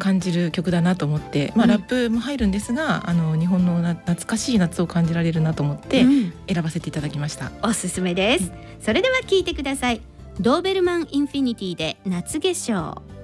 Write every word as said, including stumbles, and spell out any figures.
感じる曲だなと思って、まあ、ラップも入るんですが、うん、あの日本のな懐かしい夏を感じられるなと思って選ばせていただきました、 うん、おすすめです、うん、それでは聴いてください。ドーベルマンインフィニティで夏化粧。